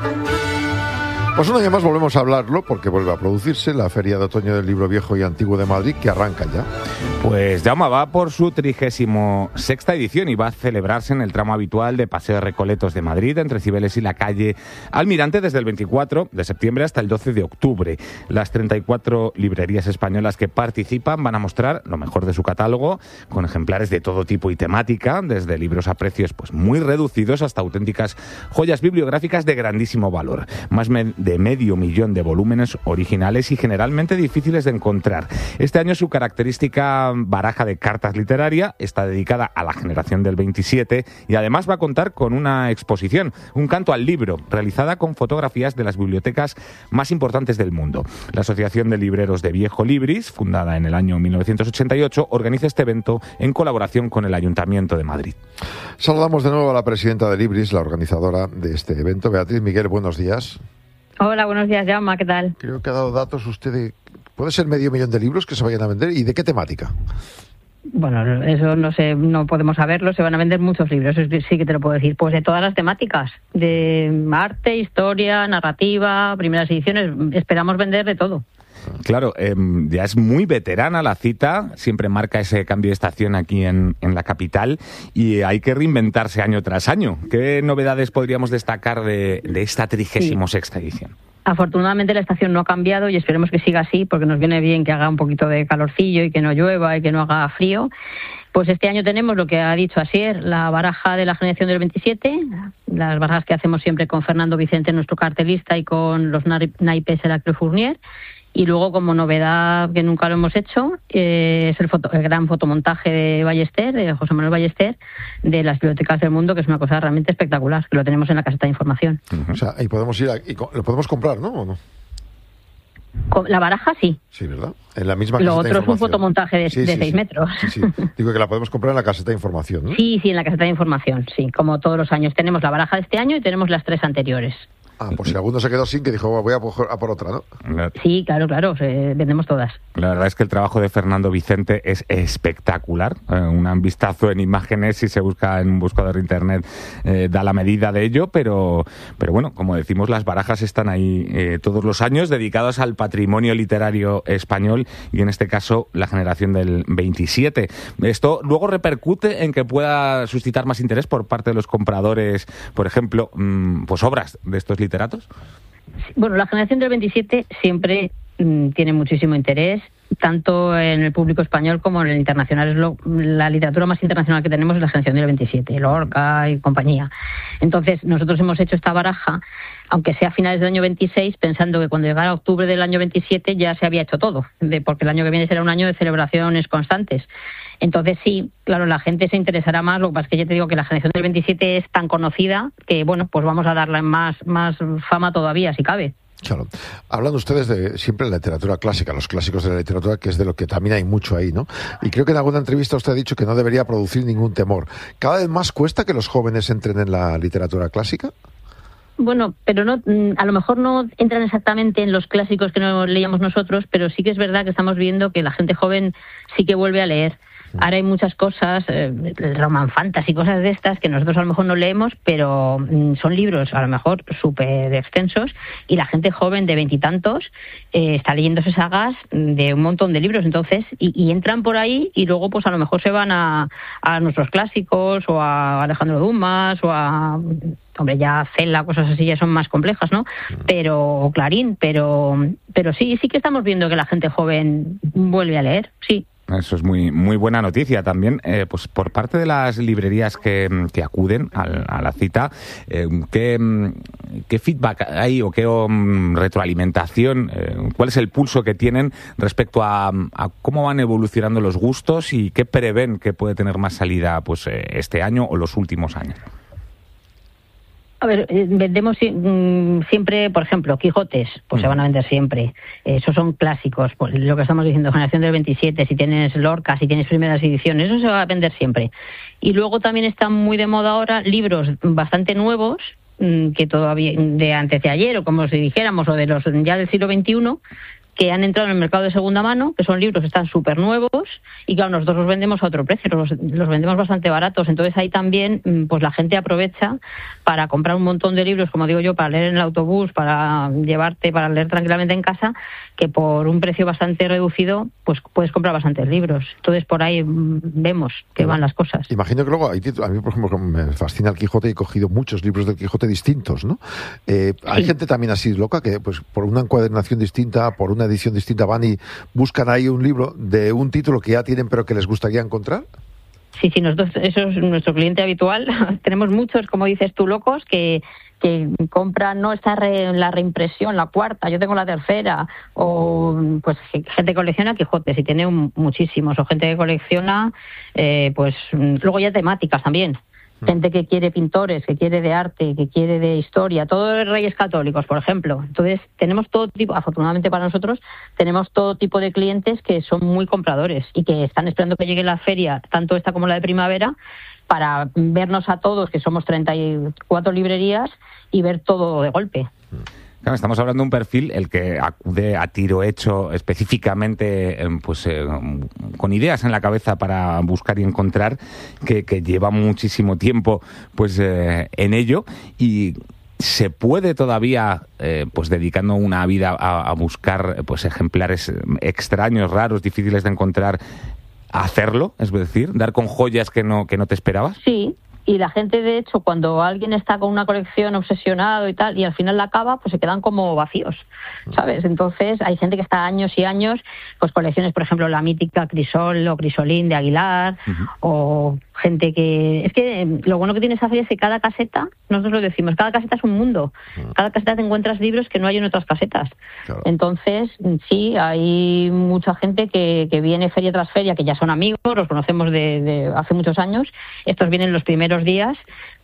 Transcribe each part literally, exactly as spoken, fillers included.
Pues un año más volvemos a hablarlo porque vuelve a producirse la Feria de Otoño del Libro Viejo y Antiguo de Madrid, que arranca ya. Pues Jaume va por su trigésimo sexta edición y va a celebrarse en el tramo habitual de Paseo de Recoletos de Madrid, entre Cibeles y la calle Almirante, desde el veinticuatro de septiembre hasta el doce de octubre. Las treinta y cuatro librerías españolas que participan van a mostrar lo mejor de su catálogo, con ejemplares de todo tipo y temática, desde libros a precios pues muy reducidos hasta auténticas joyas bibliográficas de grandísimo valor. Más de medio millón de volúmenes originales y generalmente difíciles de encontrar. Este año su característica baraja de cartas literaria está dedicada a la generación del veintisiete y además va a contar con una exposición, un canto al libro, realizada con fotografías de las bibliotecas más importantes del mundo. La Asociación de Libreros de Viejo Libris, fundada en el año mil novecientos ochenta y ocho, organiza este evento en colaboración con el Ayuntamiento de Madrid. Saludamos de nuevo a la presidenta de Libris, la organizadora de este evento, Beatriz Miguel. Buenos días. Hola, buenos días, Jaume, ¿qué tal? Creo que ha dado datos usted de... ¿Puede ser medio millón de libros que se vayan a vender? ¿Y de qué temática? Bueno, eso no sé, no podemos saberlo, se van a vender muchos libros, eso sí que te lo puedo decir. Pues de todas las temáticas, de arte, historia, narrativa, primeras ediciones, esperamos vender de todo. Claro, eh, ya es muy veterana la cita, siempre marca ese cambio de estación aquí en, en la capital y hay que reinventarse año tras año. ¿Qué novedades podríamos destacar de, de esta trigésimo sexta edición? Afortunadamente la estación no ha cambiado y esperemos que siga así porque nos viene bien que haga un poquito de calorcillo y que no llueva y que no haga frío. Pues este año tenemos lo que ha dicho Asier, la baraja de la generación del veintisiete, las barajas que hacemos siempre con Fernando Vicente, nuestro cartelista, y con los naipes Heraclio Fournier. Y luego, como novedad que nunca lo hemos hecho, eh, es el, foto, el gran fotomontaje de Ballester, de José Manuel Ballester, de las bibliotecas del mundo, que es una cosa realmente espectacular, que lo tenemos en la caseta de información. Uh-huh. O sea, ahí podemos ir, a, y lo podemos comprar, ¿no? ¿O no? La baraja sí. Sí, ¿verdad? En la misma Lo caseta otro de es un fotomontaje de, sí, de sí, seis sí. metros. Sí, sí. Digo que la podemos comprar en la caseta de información, ¿no? Sí, sí, en la caseta de información, sí. Como todos los años. Tenemos la baraja de este año y tenemos las tres anteriores. Ah, pues si alguno se quedó sin, que dijo, voy a por, a por otra, ¿no? Sí, claro, claro, eh, vendemos todas. La verdad es que el trabajo de Fernando Vicente es espectacular. Eh, un vistazo en imágenes, si se busca en un buscador de internet, eh, da la medida de ello, pero, pero bueno, como decimos, las barajas están ahí eh, todos los años, dedicadas al patrimonio literario español y en este caso la generación del veintisiete. Esto luego repercute en que pueda suscitar más interés por parte de los compradores, por ejemplo, mmm, pues obras de estos literatos. Bueno, la generación del veintisiete siempre mmm, tiene muchísimo interés, tanto en el público español como en el internacional. Es lo, la literatura más internacional que tenemos es la generación del veintisiete, Lorca y compañía. Entonces, nosotros hemos hecho esta baraja, aunque sea a finales del año veintiséis, pensando que cuando llegara octubre del año veintisiete ya se había hecho todo, de, porque el año que viene será un año de celebraciones constantes. Entonces sí, claro, la gente se interesará más. Lo que pasa es que ya te digo que la generación del veintisiete es tan conocida que, bueno, pues vamos a darle más, más fama todavía, si cabe. Claro. Hablan ustedes de siempre de la literatura clásica, los clásicos de la literatura, que es de lo que también hay mucho ahí, ¿no? Y creo que en alguna entrevista usted ha dicho que no debería producir ningún temor. ¿Cada vez más cuesta que los jóvenes entren en la literatura clásica? Bueno, pero no, a lo mejor no entran exactamente en los clásicos que no leíamos nosotros, pero sí que es verdad que estamos viendo que la gente joven sí que vuelve a leer. Ahora hay muchas cosas, eh, Roman Fantasy, cosas de estas que nosotros a lo mejor no leemos, pero mm, son libros a lo mejor súper extensos y la gente joven de veintitantos eh, está leyéndose sagas de un montón de libros, entonces, y, y entran por ahí y luego pues a lo mejor se van a, a nuestros clásicos o a Alejandro Dumas o a... Hombre, ya Cela, cosas así ya son más complejas, ¿no? Pero Clarín, pero pero sí, sí que estamos viendo que la gente joven vuelve a leer, sí. Eso es muy muy buena noticia también. Eh, pues por parte de las librerías que, que acuden a, a la cita, eh, ¿qué, ¿qué feedback hay o qué um, retroalimentación? Eh, ¿Cuál es el pulso que tienen respecto a, a cómo van evolucionando los gustos y qué prevén que puede tener más salida pues eh, este año o los últimos años? A ver, vendemos siempre, por ejemplo, Quijotes, pues mm. se van a vender siempre. Esos son clásicos, pues lo que estamos diciendo, generación del veintisiete, si tienes Lorca, si tienes primeras ediciones, eso se va a vender siempre. Y luego también están muy de moda ahora libros bastante nuevos, que todavía de antes de ayer, o como si dijéramos, o de los ya del siglo veintiuno, que han entrado en el mercado de segunda mano, que son libros que están súper nuevos y claro, nosotros los vendemos a otro precio, los, los vendemos bastante baratos. Entonces ahí también pues la gente aprovecha para comprar un montón de libros, como digo yo, para leer en el autobús, para llevarte, para leer tranquilamente en casa, que por un precio bastante reducido pues puedes comprar bastantes libros. Entonces por ahí vemos que van las cosas. Imagino que luego hay títulos, a mí por ejemplo me fascina el Quijote y he cogido muchos libros del Quijote distintos, ¿no? Eh, sí. Hay gente también así loca que pues por una encuadernación distinta, por una edición distinta van y buscan ahí un libro de un título que ya tienen pero que les gustaría encontrar. Sí, sí, nosotros, eso es nuestro cliente habitual. Tenemos muchos, como dices tú, locos que que compran no esta re, la reimpresión, la cuarta, yo tengo la tercera, o pues gente que colecciona Quijotes y tiene un, muchísimos, o gente que colecciona eh, pues luego ya temáticas también. Gente que quiere pintores, que quiere de arte, que quiere de historia, todos los Reyes Católicos, por ejemplo. Entonces, tenemos todo tipo, afortunadamente para nosotros, tenemos todo tipo de clientes que son muy compradores y que están esperando que llegue la feria, tanto esta como la de primavera, para vernos a todos, que somos treinta y cuatro librerías, y ver todo de golpe. Claro, estamos hablando de un perfil el que acude a tiro hecho específicamente pues eh, con ideas en la cabeza para buscar y encontrar, que, que lleva muchísimo tiempo pues eh, en ello, y se puede todavía eh, pues dedicando una vida a, a buscar pues ejemplares extraños, raros, difíciles de encontrar, a hacerlo, es decir, dar con joyas que no que no te esperabas. Sí. Y la gente, de hecho, cuando alguien está con una colección obsesionado y tal, y al final la acaba, pues se quedan como vacíos, ¿sabes? Entonces hay gente que está años y años, pues colecciones, por ejemplo, la mítica Crisol o Crisolín de Aguilar, uh-huh. o gente que... Es que lo bueno que tiene esa feria es que cada caseta, nosotros lo decimos, cada caseta es un mundo. Uh-huh. Cada caseta te encuentras libros que no hay en otras casetas. Claro. Entonces, sí, hay mucha gente que, que viene feria tras feria, que ya son amigos, los conocemos de, de hace muchos años. Estos vienen los primeros días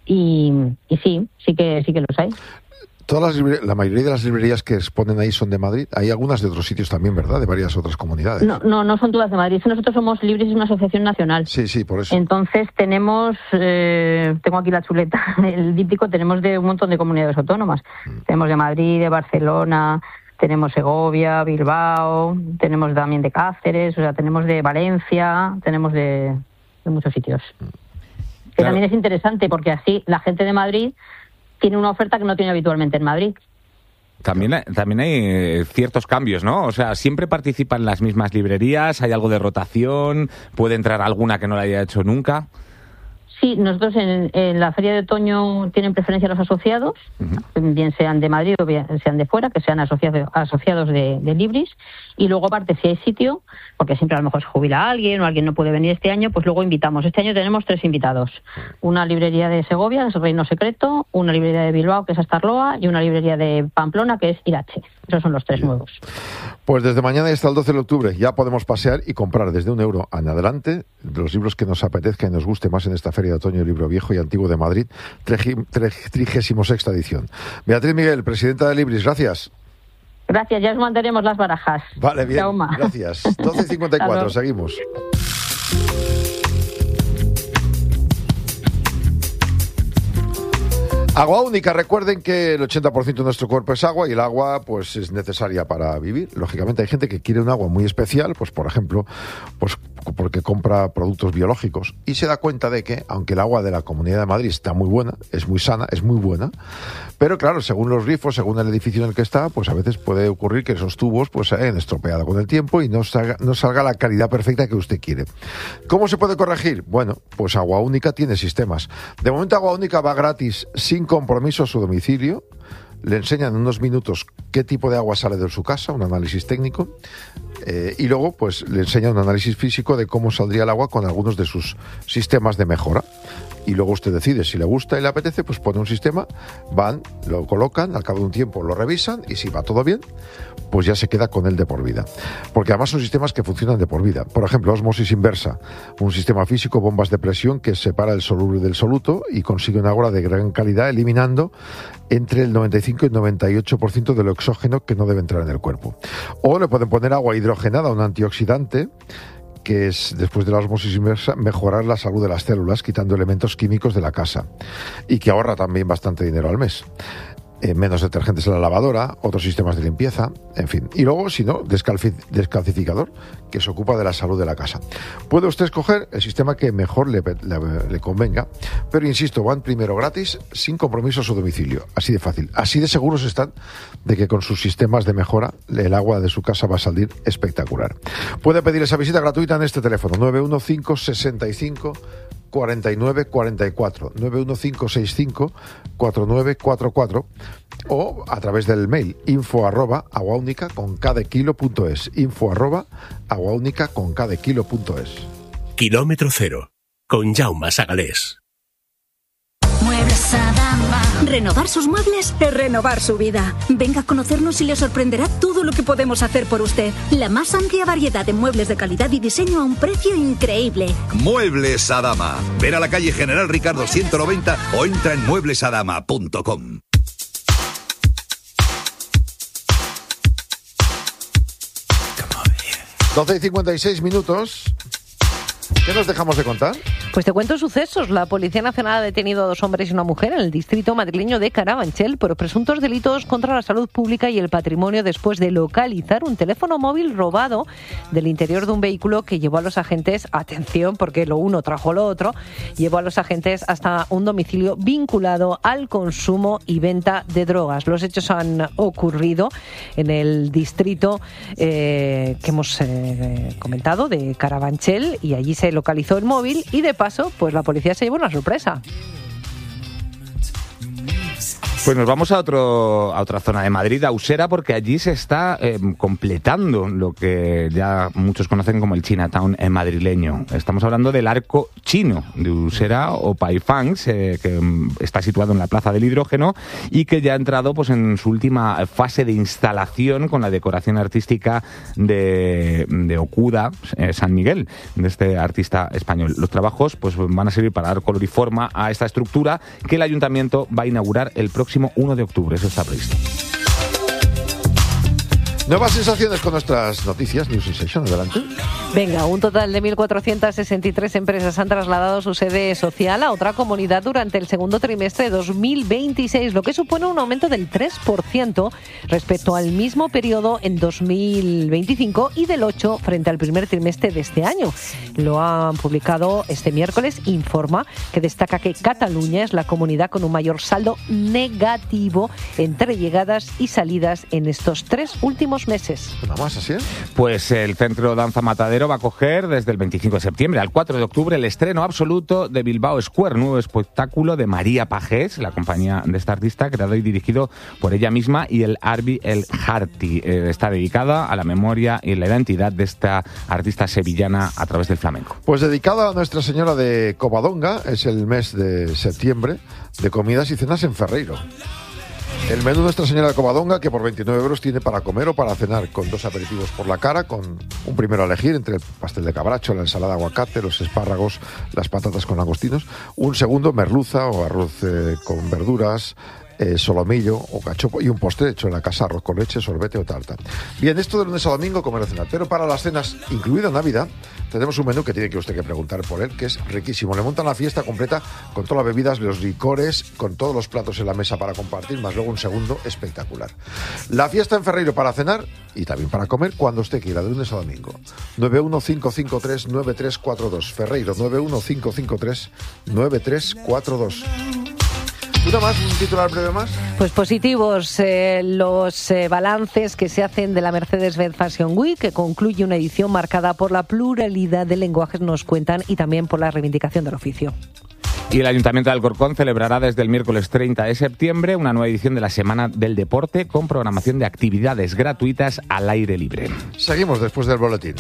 y, y sí, sí que sí que los hay. Todas las la mayoría de las librerías que exponen ahí son de Madrid. Hay algunas de otros sitios también, ¿verdad? De varias otras comunidades. No, no, no son todas de Madrid. Nosotros somos Libris, es una asociación nacional. Sí, sí, por eso. Entonces tenemos, eh, tengo aquí la chuleta, el díptico, tenemos de un montón de comunidades autónomas. Mm. Tenemos de Madrid, de Barcelona, tenemos Segovia, Bilbao, tenemos también de Cáceres, o sea, tenemos de Valencia, tenemos de, de muchos sitios. Mm. Que claro. También es interesante porque así la gente de Madrid tiene una oferta que no tiene habitualmente en Madrid. También, también hay ciertos cambios, ¿no? O sea, siempre participan las mismas librerías, hay algo de rotación, puede entrar alguna que no la haya hecho nunca. Sí, nosotros en, en la feria de otoño tienen preferencia los asociados, uh-huh. bien sean de Madrid o bien sean de fuera, que sean asociados, asociados de, de Libris, y luego aparte si hay sitio, porque siempre a lo mejor se jubila alguien o alguien no puede venir este año, pues luego invitamos. Este año tenemos tres invitados, una librería de Segovia, que es Reino Secreto, una librería de Bilbao, que es Astarloa, y una librería de Pamplona, que es Irache. Esos son los tres bien. Nuevos. Pues desde mañana hasta el doce de octubre ya podemos pasear y comprar desde un euro en adelante los libros que nos apetezca y nos guste más en esta Feria de Otoño, Libro Viejo y Antiguo de Madrid, trigésima sexta edición. Beatriz Miguel, presidenta de Libris, gracias. Gracias, ya os mandaremos las barajas. Vale, bien, Trauma. Gracias. doce cincuenta y cuatro, seguimos. Agua única. Recuerden que el ochenta por ciento de nuestro cuerpo es agua y el agua pues es necesaria para vivir. Lógicamente hay gente que quiere un agua muy especial, pues por ejemplo, pues porque compra productos biológicos y se da cuenta de que, aunque el agua de la Comunidad de Madrid está muy buena, es muy sana, es muy buena, pero claro, según los grifos, según el edificio en el que está, pues a veces puede ocurrir que esos tubos pues se hayan estropeado con el tiempo y no salga, no salga la calidad perfecta que usted quiere. ¿Cómo se puede corregir? Bueno, pues Agua Única tiene sistemas. De momento Agua Única va gratis, sin compromiso a su domicilio. Le enseñan en unos minutos qué tipo de agua sale de su casa, un análisis técnico, eh, y luego pues le enseñan un análisis físico de cómo saldría el agua con algunos de sus sistemas de mejora. Y luego usted decide si le gusta y le apetece, pues pone un sistema, van, lo colocan, al cabo de un tiempo lo revisan y si va todo bien, pues ya se queda con él de por vida. Porque además son sistemas que funcionan de por vida. Por ejemplo, ósmosis inversa, un sistema físico, bombas de presión que separa el soluble del soluto y consigue un agua de gran calidad, eliminando entre el noventa y cinco y el noventa y ocho por ciento del oxígeno que no debe entrar en el cuerpo. O le pueden poner agua hidrogenada, un antioxidante, que es, después de la ósmosis inversa, mejorar la salud de las células, quitando elementos químicos de la casa, y que ahorra también bastante dinero al mes. eh, menos detergentes en la lavadora, otros sistemas de limpieza, en fin. Y luego, si no, descalci- descalcificador, que se ocupa de la salud de la casa. Puede usted escoger el sistema que mejor le, le, le convenga, pero insisto, van primero gratis, sin compromiso a su domicilio. Así de fácil. Así de seguros están de que con sus sistemas de mejora el agua de su casa va a salir espectacular. Puede pedir esa visita gratuita en este teléfono, nueve uno cinco seis cinco cuarenta y nueve cuarenta y cuatro, nueve uno cinco seis cinco cuatro nueve cuatro cuatro, o a través del mail info arroba aguaunica con cada kilo punto es, info arroba aguaunica con cada kilo punto es. Kilómetro cero, con Jaume Sagalés. Muebles Adama. Renovar sus muebles es renovar su vida. Venga a conocernos y le sorprenderá todo lo que podemos hacer por usted. La más amplia variedad de muebles de calidad y diseño a un precio increíble. Muebles Adama. Ven a la calle General Ricardo ciento noventa o entra en muebles adama punto com. doce y cincuenta y seis minutos. ¿Qué nos dejamos de contar? Pues te cuento sucesos. La Policía Nacional ha detenido a dos hombres y una mujer en el distrito madrileño de Carabanchel por presuntos delitos contra la salud pública y el patrimonio después de localizar un teléfono móvil robado del interior de un vehículo que llevó a los agentes, atención, porque lo uno trajo lo otro, llevó a los agentes hasta un domicilio vinculado al consumo y venta de drogas. Los hechos han ocurrido en el distrito eh, que hemos eh, comentado de Carabanchel, y allí se localizó el móvil y de paso, pues la policía se llevó una sorpresa. Pues nos vamos a otro a otra zona de Madrid, a Usera, porque allí se está eh, completando lo que ya muchos conocen como el Chinatown eh, madrileño. Estamos hablando del Arco Chino de Usera o Paifangs, eh, que um, está situado en la Plaza del Hidrógeno y que ya ha entrado pues en su última fase de instalación con la decoración artística de, de Okuda eh, San Miguel, de este artista español. Los trabajos pues van a servir para dar color y forma a esta estructura que el ayuntamiento va a inaugurar el próximo uno de octubre, eso está previsto. Nuevas sensaciones con nuestras noticias, News in Session, adelante. Venga, un total de mil cuatrocientas sesenta y tres empresas han trasladado su sede social a otra comunidad durante el segundo trimestre de dos mil veintiséis, lo que supone un aumento del tres por ciento respecto al mismo periodo en dos mil veinticinco y del ocho por ciento frente al primer trimestre de este año. Lo han publicado este miércoles Informa, que destaca que Cataluña es la comunidad con un mayor saldo negativo entre llegadas y salidas en estos tres últimos meses. ¿Nada más así es? Pues el Centro Danza Matadero va a acoger desde el veinticinco de septiembre al cuatro de octubre el estreno absoluto de Bilbao Square, nuevo espectáculo de María Pajés, la compañía de esta artista, creado y dirigido por ella misma, y el Arbi El Harti. Eh, está dedicada a la memoria y la identidad de esta artista sevillana a través del flamenco. Pues dedicada a Nuestra Señora de Covadonga, es el mes de septiembre de comidas y cenas en Ferreiro. El menú Nuestra Señora de Covadonga, que por veintinueve euros tiene para comer o para cenar, con dos aperitivos por la cara, con un primero a elegir entre el pastel de cabracho, la ensalada de aguacate, los espárragos, las patatas con langostinos, un segundo merluza o arroz eh, con verduras, Eh, solomillo o cachopo, y un postre hecho en la casa, arroz con leche, sorbete o tarta. Bien, esto de lunes a domingo comer o cenar, pero para las cenas, incluida Navidad, tenemos un menú que tiene que usted que preguntar por él, que es riquísimo. Le montan la fiesta completa con todas las bebidas, los licores, con todos los platos en la mesa para compartir, más luego un segundo espectacular. La fiesta en Ferreiro para cenar y también para comer cuando usted quiera, de lunes a domingo. nueve uno cinco cinco tres nueve tres cuatro dos, Ferreiro, nueve uno cinco cinco tres nueve tres cuatro dos. ¿Una más? ¿Un titular breve más? Pues positivos eh, los eh, balances que se hacen de la Mercedes-Benz Fashion Week, que concluye una edición marcada por la pluralidad de lenguajes, nos cuentan, y también por la reivindicación del oficio. Y el Ayuntamiento de Alcorcón celebrará desde el miércoles treinta de septiembre una nueva edición de la Semana del Deporte con programación de actividades gratuitas al aire libre. Seguimos después del boletín.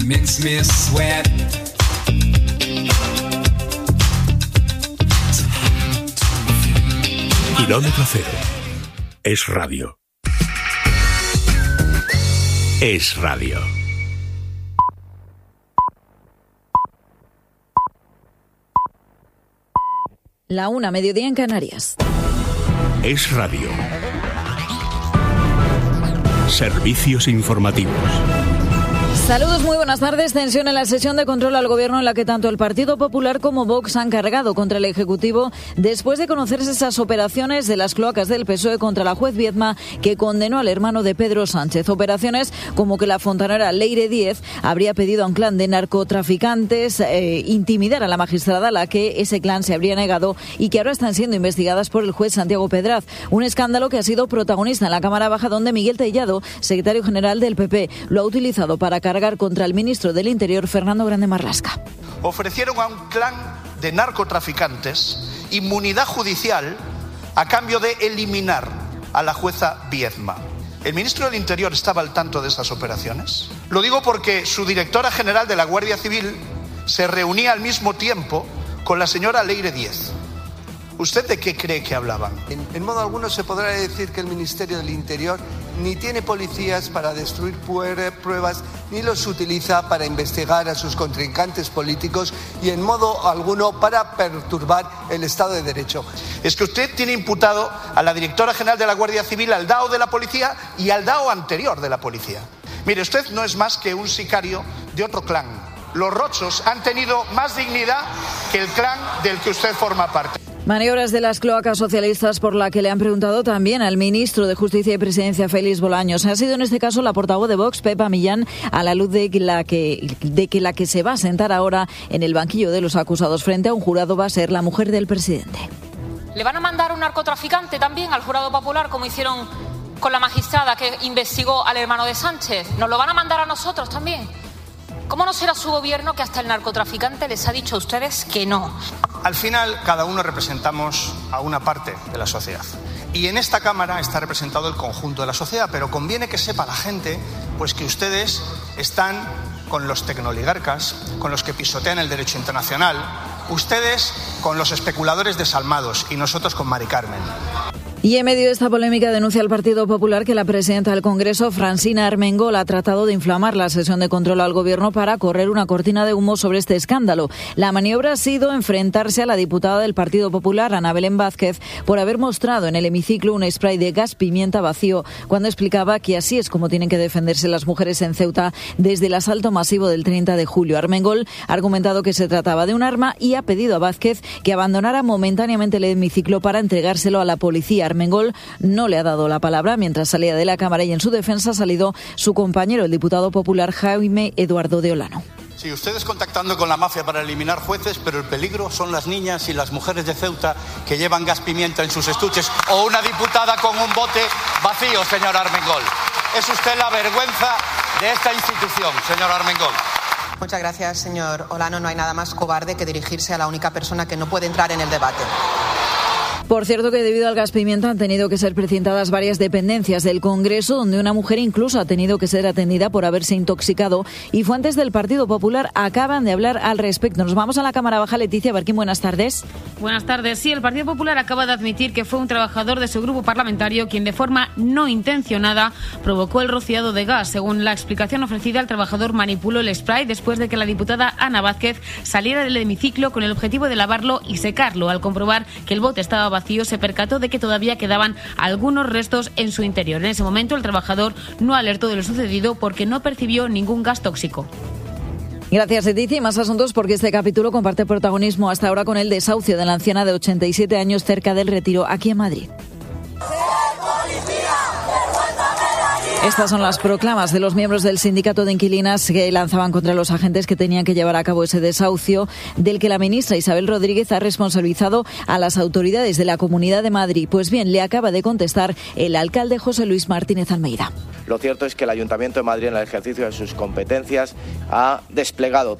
Kilómetro cero. Es radio. Es radio. La una, mediodía en Canarias. Es radio. Servicios informativos. Saludos, muy buenas tardes. Tensión en la sesión de control al Gobierno en la que tanto el Partido Popular como Vox han cargado contra el Ejecutivo después de conocerse esas operaciones de las cloacas del P S O E contra la juez Viedma que condenó al hermano de Pedro Sánchez. Operaciones como que la fontanera Leire Díez habría pedido a un clan de narcotraficantes eh, intimidar a la magistrada a la que ese clan se habría negado y que ahora están siendo investigadas por el juez Santiago Pedraz. Un escándalo que ha sido protagonista en la Cámara Baja, donde Miguel Tellado, secretario general del P P, lo ha utilizado para cargar contra el ministro del Interior, Fernando Grande Marlaska. Ofrecieron a un clan de narcotraficantes inmunidad judicial a cambio de eliminar a la jueza Viedma. ¿El ministro del Interior estaba al tanto de esas operaciones? Lo digo porque su directora general de la Guardia Civil se reunía al mismo tiempo con la señora Leire Díez. ¿Usted de qué cree que hablaban? En, en modo alguno se podrá decir que el Ministerio del Interior ni tiene policías para destruir pruebas, ni los utiliza para investigar a sus contrincantes políticos y en modo alguno para perturbar el Estado de Derecho. Es que usted tiene imputado a la directora general de la Guardia Civil, al D A O de la policía y al D A O anterior de la policía. Mire, usted no es más que un sicario de otro clan. Los Rochos han tenido más dignidad que el clan del que usted forma parte. Maniobras de las cloacas socialistas por la que le han preguntado también al ministro de Justicia y Presidencia, Félix Bolaños. Ha sido en este caso la portavoz de Vox, Pepa Millán, a la luz de, la que, de que la que se va a sentar ahora en el banquillo de los acusados frente a un jurado va a ser la mujer del presidente. ¿Le van a mandar un narcotraficante también al jurado popular, como hicieron con la magistrada que investigó al hermano de Sánchez? ¿Nos lo van a mandar a nosotros también? ¿Cómo no será su gobierno que hasta el narcotraficante les ha dicho a ustedes que no? Al final, cada uno representamos a una parte de la sociedad. Y en esta Cámara está representado el conjunto de la sociedad, pero conviene que sepa la gente pues que ustedes están con los tecnooligarcas, con los que pisotean el derecho internacional, ustedes con los especuladores desalmados y nosotros con Mari Carmen. Y en medio de esta polémica denuncia el Partido Popular que la presidenta del Congreso, Francina Armengol, ha tratado de inflamar la sesión de control al Gobierno para correr una cortina de humo sobre este escándalo. La maniobra ha sido enfrentarse a la diputada del Partido Popular, Ana Belén Vázquez, por haber mostrado en el hemiciclo un spray de gas pimienta vacío cuando explicaba que así es como tienen que defenderse las mujeres en Ceuta desde el asalto masivo del treinta de julio. Armengol ha argumentado que se trataba de un arma y ha pedido a Vázquez que abandonara momentáneamente el hemiciclo para entregárselo a la policía. Armengol no le ha dado la palabra mientras salía de la Cámara y en su defensa ha salido su compañero, el diputado popular Jaime Eduardo de Olano. Sí, ustedes contactando con la mafia para eliminar jueces, pero el peligro son las niñas y las mujeres de Ceuta que llevan gas pimienta en sus estuches, o una diputada con un bote vacío, señor Armengol. Es usted la vergüenza de esta institución, señor Armengol. Muchas gracias, señor Olano. No hay nada más cobarde que dirigirse a la única persona que no puede entrar en el debate. Por cierto que debido al gas pimienta han tenido que ser precintadas varias dependencias del Congreso, donde una mujer incluso ha tenido que ser atendida por haberse intoxicado, y fuentes del Partido Popular acaban de hablar al respecto. Nos vamos a la Cámara Baja. Leticia Barquín, buenas tardes. Buenas tardes. Sí, el Partido Popular acaba de admitir que fue un trabajador de su grupo parlamentario quien de forma no intencionada provocó el rociado de gas. Según la explicación ofrecida, el trabajador manipuló el spray después de que la diputada Ana Vázquez saliera del hemiciclo con el objetivo de lavarlo y secarlo. Al comprobar que el bote estaba vacío, se percató de que todavía quedaban algunos restos en su interior. En ese momento, el trabajador no alertó de lo sucedido porque no percibió ningún gas tóxico. Gracias, Leticia. Y más asuntos porque este capítulo comparte protagonismo hasta ahora con el desahucio de la anciana de ochenta y siete años cerca del Retiro, aquí en Madrid. Estas son las proclamas de los miembros del sindicato de inquilinas que lanzaban contra los agentes que tenían que llevar a cabo ese desahucio, del que la ministra Isabel Rodríguez ha responsabilizado a las autoridades de la Comunidad de Madrid. Pues bien, le acaba de contestar el alcalde José Luis Martínez Almeida. Lo cierto es que el Ayuntamiento de Madrid, en el ejercicio de sus competencias, ha desplegado